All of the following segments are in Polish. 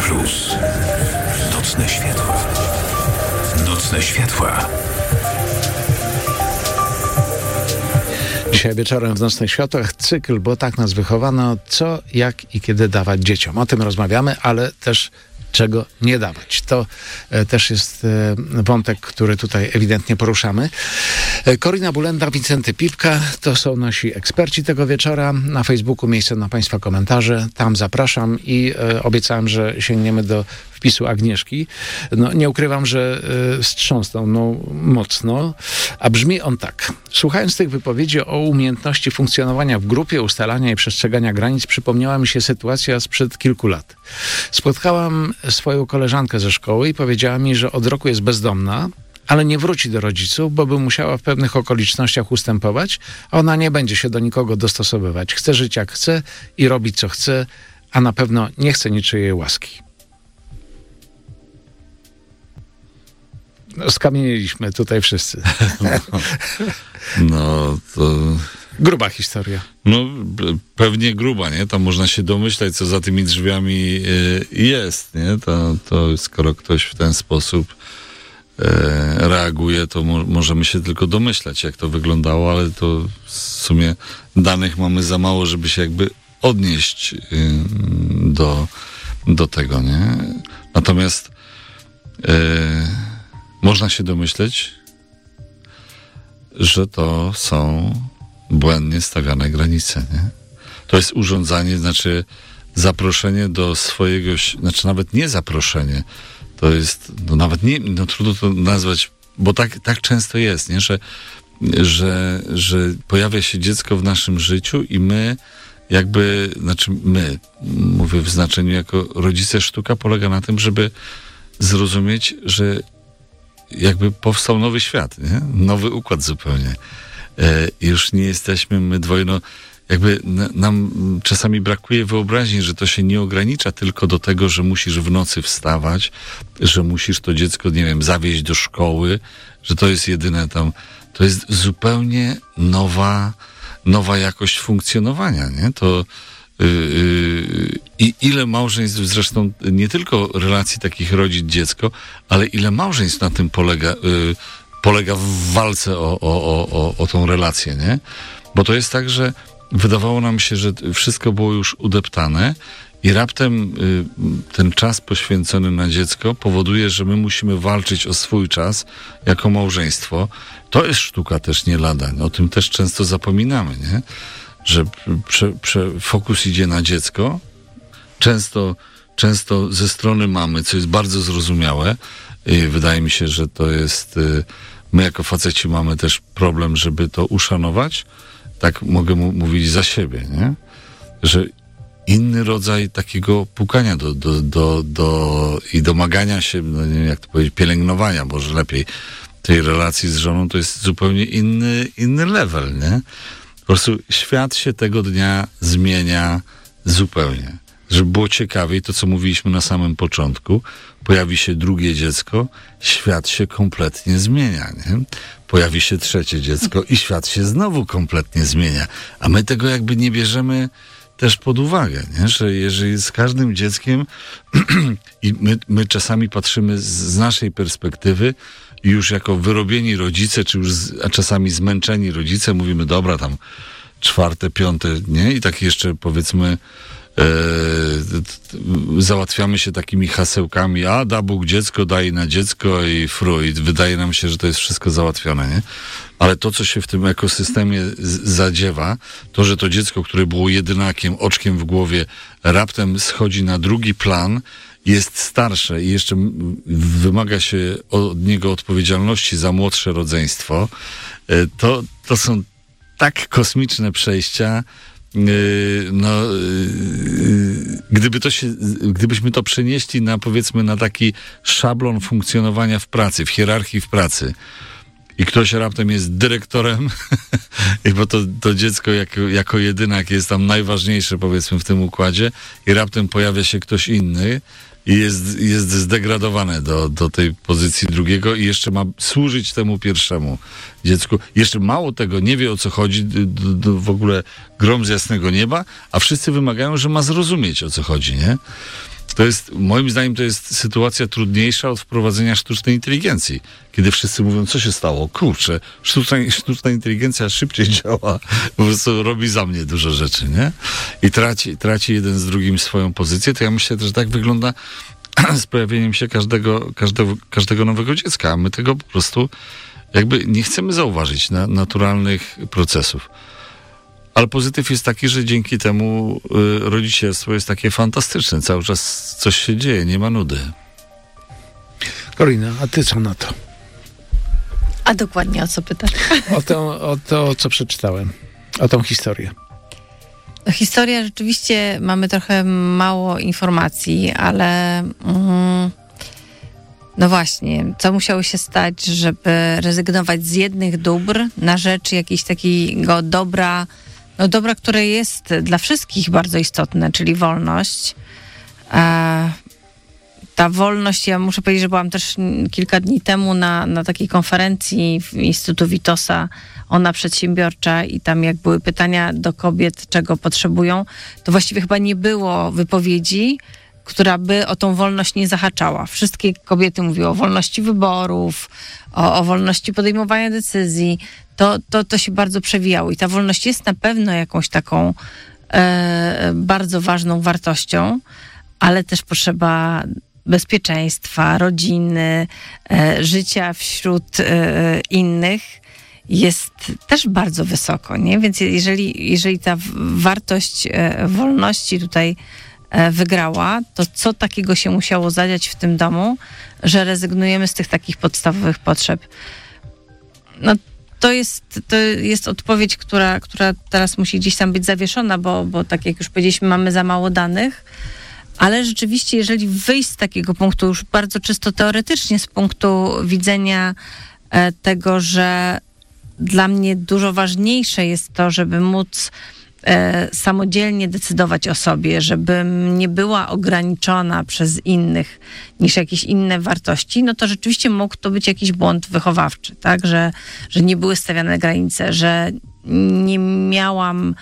Plus. Nocne światła. Nocne światła. Dzisiaj wieczorem w Nocnych Światłach cykl, bo tak nas wychowano, co, jak i kiedy dawać dzieciom. O tym rozmawiamy, ale też czego nie dawać. To też jest wątek, który tutaj ewidentnie poruszamy. Korina Bulenda, Wincenty Pipka to są nasi eksperci tego wieczora. Na Facebooku miejsce na Państwa komentarze. Tam zapraszam i obiecałem, że sięgniemy do wpisu Agnieszki. No, nie ukrywam, że wstrząsnął mocno, a brzmi on tak. Słuchając tych wypowiedzi o umiejętności funkcjonowania w grupie, ustalania i przestrzegania granic, przypomniała mi się sytuacja sprzed kilku lat. Spotkałam swoją koleżankę ze szkoły i powiedziała mi, że od roku jest bezdomna, ale nie wróci do rodziców, bo by musiała w pewnych okolicznościach ustępować, a ona nie będzie się do nikogo dostosowywać. Chce żyć jak chce i robić co chce, a na pewno nie chce niczyjej łaski. No, skamieniliśmy tutaj wszyscy. No to... Gruba historia. No pewnie gruba, nie? Tam można się domyślać, co za tymi drzwiami jest, nie? To skoro ktoś w ten sposób reaguje, to możemy się tylko domyślać, jak to wyglądało, ale to w sumie danych mamy za mało, żeby się jakby odnieść do tego, nie? Natomiast można się domyśleć, że to są błędnie stawiane granice, nie? To jest urządzanie, znaczy zaproszenie do swojego, znaczy nawet nie zaproszenie, to jest, no nawet nie, no trudno to nazwać, bo tak często jest, nie? Że pojawia się dziecko w naszym życiu i my jakby, znaczy my, mówię w znaczeniu jako rodzice, sztuka polega na tym, żeby zrozumieć, że jakby powstał nowy świat, nie? Nowy układ zupełnie. Już nie jesteśmy my dwoje, no jakby nam czasami brakuje wyobraźni, że to się nie ogranicza tylko do tego, że musisz w nocy wstawać, że musisz to dziecko, nie wiem, zawieźć do szkoły, że to jest jedyne tam, to jest zupełnie nowa jakość funkcjonowania, nie? To i ile małżeństw, zresztą nie tylko relacji takich rodzic-dziecko, ale ile małżeństw na tym polega w walce o tą relację, nie? Bo to jest tak, że wydawało nam się, że wszystko było już udeptane i raptem ten czas poświęcony na dziecko powoduje, że my musimy walczyć o swój czas jako małżeństwo. To jest sztuka też nie lada. O tym też często zapominamy, nie? Że fokus idzie na dziecko. Często ze strony mamy, co jest bardzo zrozumiałe. I wydaje mi się, że to jest... My jako faceci mamy też problem, żeby to uszanować. Tak mogę mówić za siebie, nie? Że inny rodzaj takiego pukania i domagania się, no nie wiem jak to powiedzieć, pielęgnowania, może lepiej, tej relacji z żoną, to jest zupełnie inny level, nie? Po prostu świat się tego dnia zmienia zupełnie. Żeby było ciekawiej, to co mówiliśmy na samym początku, pojawi się drugie dziecko, świat się kompletnie zmienia, nie? Pojawi się trzecie dziecko i świat się znowu kompletnie zmienia. A my tego jakby nie bierzemy też pod uwagę, nie? Że jeżeli z każdym dzieckiem i my czasami patrzymy z naszej perspektywy już jako wyrobieni rodzice, czy już a czasami zmęczeni rodzice, mówimy, dobra, tam 4., 5., nie? I tak jeszcze powiedzmy załatwiamy się takimi hasełkami, a da Bóg dziecko, daj na dziecko i i wydaje nam się, że to jest wszystko załatwione, nie? Ale to, co się w tym ekosystemie zadziewa, to, że to dziecko, które było jedynakiem, oczkiem w głowie, raptem schodzi na drugi plan, jest starsze i jeszcze wymaga się od niego odpowiedzialności za młodsze rodzeństwo, to są tak kosmiczne przejścia. Gdybyśmy to przenieśli na, powiedzmy, na taki szablon funkcjonowania w pracy, w hierarchii w pracy i ktoś raptem jest dyrektorem, bo to dziecko jako jedynak jest tam najważniejsze, powiedzmy, w tym układzie i raptem pojawia się ktoś inny i jest zdegradowane do tej pozycji drugiego i jeszcze ma służyć temu pierwszemu dziecku. Jeszcze mało tego, nie wie o co chodzi, w ogóle grom z jasnego nieba, a wszyscy wymagają, że ma zrozumieć o co chodzi, nie? moim zdaniem, to jest sytuacja trudniejsza od wprowadzenia sztucznej inteligencji. Kiedy wszyscy mówią, co się stało? Kurczę, sztuczna inteligencja szybciej działa, po prostu robi za mnie dużo rzeczy, nie? I traci jeden z drugim swoją pozycję. To ja myślę, że tak wygląda z pojawieniem się każdego nowego dziecka. A my tego po prostu jakby nie chcemy zauważyć naturalnych procesów. Ale pozytyw jest taki, że dzięki temu rodzicielstwo jest takie fantastyczne. Cały czas coś się dzieje, nie ma nudy. Karolina, a ty co na to? A dokładnie o co pytasz? O to, co przeczytałem. O tą historię. Historia rzeczywiście, mamy trochę mało informacji, ale no właśnie, co musiało się stać, żeby rezygnować z jednych dóbr na rzecz jakiegoś takiego dobra, które jest dla wszystkich bardzo istotne, czyli wolność. Ta wolność, ja muszę powiedzieć, że byłam też kilka dni temu na takiej konferencji w Instytutu Witosa, ona przedsiębiorcza, i tam jak były pytania do kobiet, czego potrzebują, to właściwie chyba nie było wypowiedzi, która by o tą wolność nie zahaczała. Wszystkie kobiety mówiły o wolności wyborów, o wolności podejmowania decyzji. To się bardzo przewijało i ta wolność jest na pewno jakąś taką bardzo ważną wartością, ale też potrzeba bezpieczeństwa, rodziny, życia wśród innych jest też bardzo wysoko, nie? Więc jeżeli ta wartość wolności tutaj wygrała, to co takiego się musiało zadziać w tym domu, że rezygnujemy z tych takich podstawowych potrzeb? No, to jest odpowiedź, która teraz musi gdzieś tam być zawieszona, bo tak jak już powiedzieliśmy, mamy za mało danych, ale rzeczywiście, jeżeli wyjść z takiego punktu, już bardzo czysto teoretycznie, z punktu widzenia tego, że dla mnie dużo ważniejsze jest to, żeby móc samodzielnie decydować o sobie, żebym nie była ograniczona przez innych niż jakieś inne wartości, no to rzeczywiście mógł to być jakiś błąd wychowawczy, tak? Że nie były stawiane granice, że nie miałam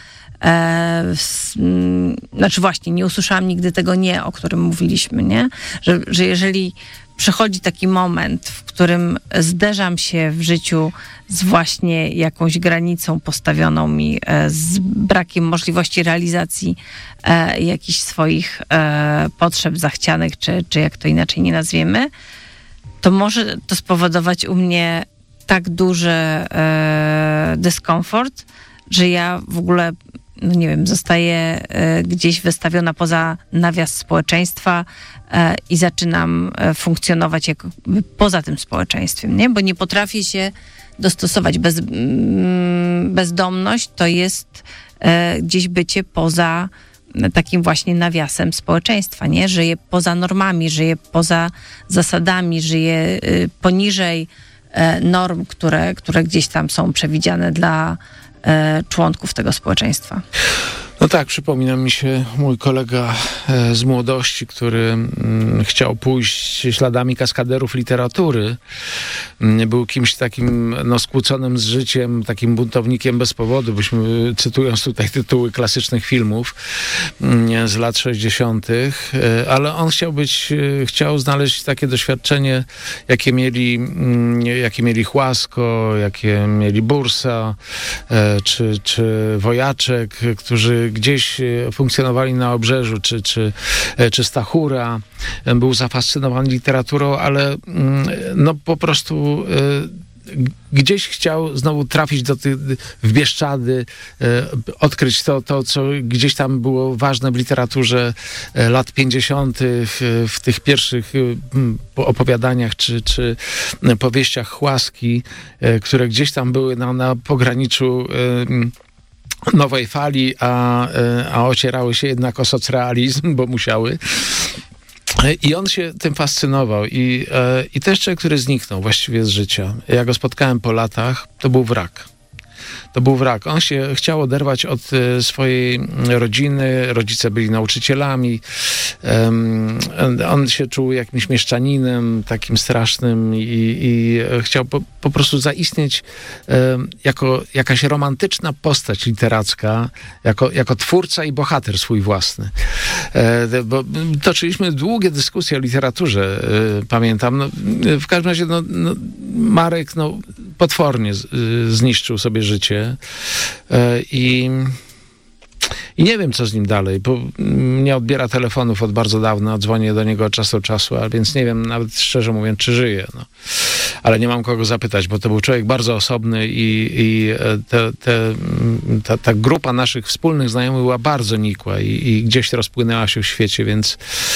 nie usłyszałam nigdy tego nie, o którym mówiliśmy, nie? Że jeżeli przychodzi taki moment, w którym zderzam się w życiu z właśnie jakąś granicą postawioną mi, z brakiem możliwości realizacji jakichś swoich potrzeb zachcianych, czy jak to inaczej nie nazwiemy, to może to spowodować u mnie tak duży dyskomfort, że ja w ogóle, no nie wiem, zostaję gdzieś wystawiona poza nawias społeczeństwa i zaczynam funkcjonować jakby poza tym społeczeństwem, nie? Bo nie potrafię się dostosować. Bezdomność to jest gdzieś bycie poza takim właśnie nawiasem społeczeństwa, nie? Żyję poza normami, żyję poza zasadami, żyję poniżej norm, które gdzieś tam są przewidziane dla członków tego społeczeństwa. No tak, przypomina mi się mój kolega z młodości, który chciał pójść śladami kaskaderów literatury. Był kimś takim skłóconym z życiem, takim buntownikiem bez powodu, cytując tutaj tytuły klasycznych filmów z lat 60., ale on chciał znaleźć takie doświadczenie, jakie mieli Chłasko, jakie mieli Bursa, czy Wojaczek, którzy gdzieś funkcjonowali na Obrzeżu, czy Stachura. Był zafascynowany literaturą, ale po prostu gdzieś chciał znowu trafić w Bieszczady, odkryć to, co gdzieś tam było ważne w literaturze lat 50., w tych pierwszych opowiadaniach czy powieściach Chłaski, które gdzieś tam były na pograniczu nowej fali, a ocierały się jednak o socrealizm, bo musiały. I on się tym fascynował. I to jest człowiek, który zniknął właściwie z życia. Ja go spotkałem po latach, to był wrak. to był wrak. On się chciał oderwać od swojej rodziny, rodzice byli nauczycielami, on się czuł jakimś mieszczaninem takim strasznym i chciał po prostu zaistnieć jako jakaś romantyczna postać literacka, jako twórca i bohater swój własny. Bo toczyliśmy długie dyskusje o literaturze, pamiętam. No, w każdym razie Marek potwornie zniszczył sobie życie i nie wiem, co z nim dalej, bo nie odbiera telefonów od bardzo dawna, dzwonię do niego od czasu do czasu, a więc nie wiem nawet szczerze mówiąc, czy żyje. Ale nie mam kogo zapytać, bo to był człowiek bardzo osobny i ta grupa naszych wspólnych znajomych była bardzo nikła i gdzieś rozpłynęła się w świecie, więc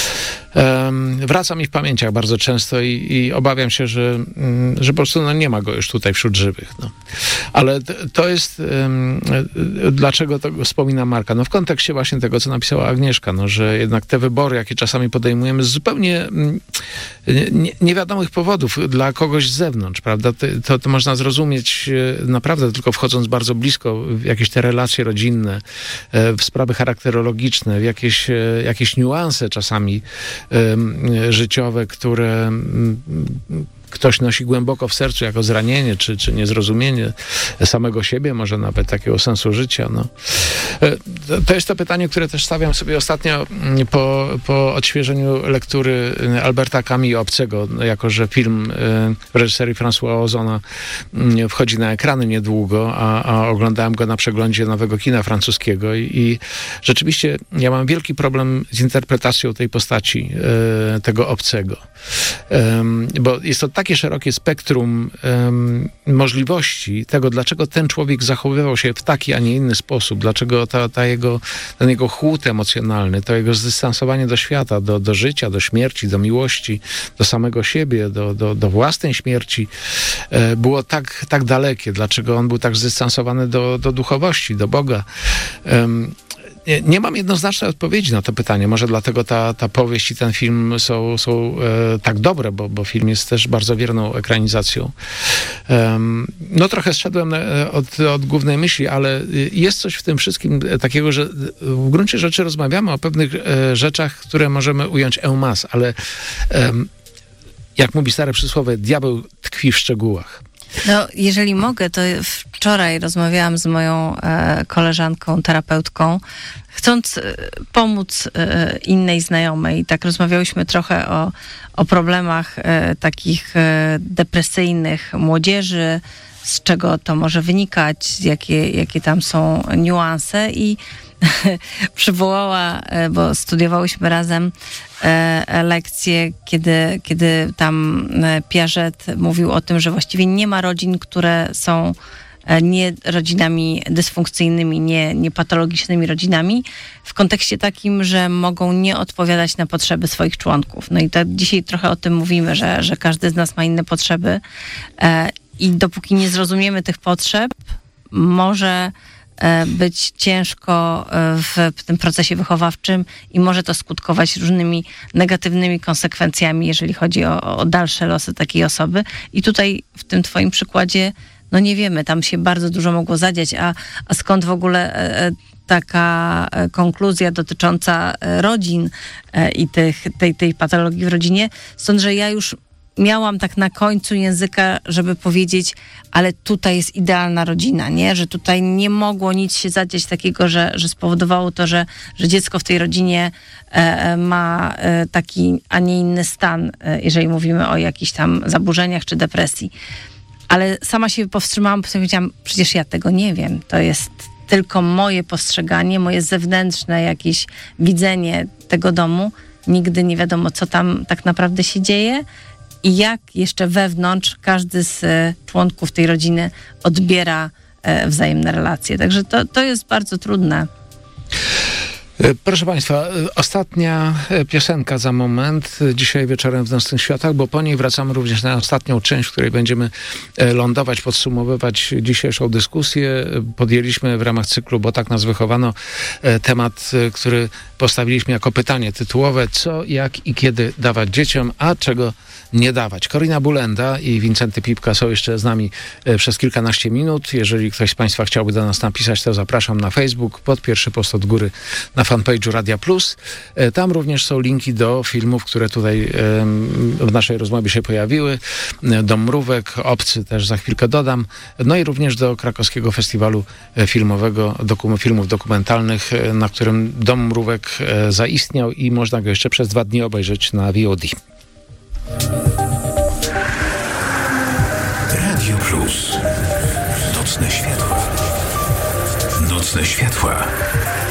wraca mi w pamięciach bardzo często i obawiam się, że po prostu nie ma go już tutaj wśród żywych. Ale to jest dlaczego to wspominam Marka? W kontekście właśnie tego, co napisała Agnieszka, że jednak te wybory, jakie czasami podejmujemy z zupełnie niewiadomych powodów dla kogoś z zewnątrz, prawda? To można zrozumieć naprawdę tylko wchodząc bardzo blisko w jakieś te relacje rodzinne, w sprawy charakterologiczne, w jakieś niuanse czasami życiowe, które ktoś nosi głęboko w sercu jako zranienie, czy niezrozumienie samego siebie, może nawet takiego sensu życia. To jest to pytanie, które też stawiam sobie ostatnio po odświeżeniu lektury Alberta Camus Obcego, jako że film w reżyserii Françoisa Ozona wchodzi na ekrany niedługo, a oglądałem go na przeglądzie nowego kina francuskiego i rzeczywiście ja mam wielki problem z interpretacją tej postaci, tego Obcego. Bo jest to takie szerokie spektrum możliwości tego, dlaczego ten człowiek zachowywał się w taki, a nie inny sposób, dlaczego ten jego chłód emocjonalny, to jego zdystansowanie do świata, do życia, do śmierci, do miłości, do samego siebie, do własnej śmierci było tak dalekie, dlaczego on był tak zdystansowany do duchowości, do Boga. Nie mam jednoznacznej odpowiedzi na to pytanie. Może dlatego ta powieść i ten film są tak dobre, bo film jest też bardzo wierną ekranizacją. Trochę zszedłem od głównej myśli, ale jest coś w tym wszystkim takiego, że w gruncie rzeczy rozmawiamy o pewnych rzeczach, które możemy ująć en masse, ale jak mówi stare przysłowie, diabeł tkwi w szczegółach. Jeżeli mogę, to wczoraj rozmawiałam z moją koleżanką, terapeutką, chcąc pomóc innej znajomej. Tak rozmawiałyśmy trochę o problemach takich depresyjnych młodzieży, z czego to może wynikać, jakie tam są niuanse i przywołała, bo studiowałyśmy razem lekcje, kiedy tam Piaget mówił o tym, że właściwie nie ma rodzin, które są nie rodzinami dysfunkcyjnymi, nie patologicznymi rodzinami, w kontekście takim, że mogą nie odpowiadać na potrzeby swoich członków. I tak dzisiaj trochę o tym mówimy, że każdy z nas ma inne potrzeby i dopóki nie zrozumiemy tych potrzeb, może być ciężko w tym procesie wychowawczym i może to skutkować różnymi negatywnymi konsekwencjami, jeżeli chodzi o dalsze losy takiej osoby. I tutaj w tym twoim przykładzie, nie wiemy, tam się bardzo dużo mogło zadziać, a skąd w ogóle taka konkluzja dotycząca rodzin i tej patologii w rodzinie? Stąd, że ja już miałam tak na końcu języka, żeby powiedzieć, ale tutaj jest idealna rodzina, nie? Że tutaj nie mogło nic się zadziać takiego, że spowodowało to, że dziecko w tej rodzinie ma taki, a nie inny stan, jeżeli mówimy o jakichś tam zaburzeniach czy depresji. Ale sama się powstrzymałam, bo powiedziałam, przecież ja tego nie wiem. To jest tylko moje postrzeganie, moje zewnętrzne jakieś widzenie tego domu. Nigdy nie wiadomo, co tam tak naprawdę się dzieje i jak jeszcze wewnątrz każdy z członków tej rodziny odbiera wzajemne relacje. Także to jest bardzo trudne. Proszę Państwa, ostatnia piosenka za moment, dzisiaj wieczorem w Nocnych Światach, bo po niej wracamy również na ostatnią część, w której będziemy lądować, podsumowywać dzisiejszą dyskusję. Podjęliśmy w ramach cyklu, bo tak nas wychowano, temat, który postawiliśmy jako pytanie tytułowe: co, jak i kiedy dawać dzieciom, a czego nie dawać. Korina Bulenda i Wincenty Pipka są jeszcze z nami przez kilkanaście minut. Jeżeli ktoś z Państwa chciałby do nas napisać, to zapraszam na Facebook, pod pierwszy post od góry na fanpage'u Radia Plus. Tam również są linki do filmów, które tutaj w naszej rozmowie się pojawiły. Dom Mrówek, Obcy też za chwilkę dodam. No i również do Krakowskiego Festiwalu Filmowego, filmów dokumentalnych, na którym Dom Mrówek zaistniał i można go jeszcze przez 2 dni obejrzeć na VOD. Radio Plus. Nocne światła. Nocne światła.